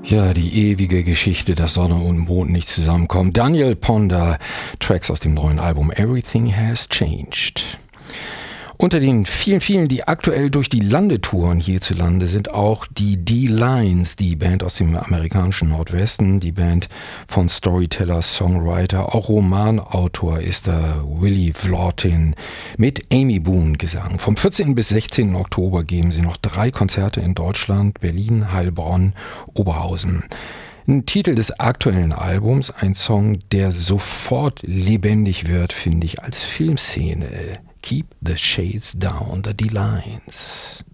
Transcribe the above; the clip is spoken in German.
Ja, die ewige Geschichte, dass Sonne und Mond nicht zusammenkommen. Daniel Ponder, Tracks aus dem neuen Album Everything Has Changed. Unter den vielen, die aktuell durch die Lande touren hierzulande, sind auch die D-Lines, die Band aus dem amerikanischen Nordwesten, die Band von Storyteller, Songwriter, auch Romanautor ist da Willie Vlautin mit Amy Boone Gesang. Vom 14. bis 16. Oktober geben sie noch 3 Konzerte in Deutschland, Berlin, Heilbronn, Oberhausen. Ein Titel des aktuellen Albums, ein Song, der sofort lebendig wird, finde ich, als Filmszene. Keep the Shades Down, the D-Lines.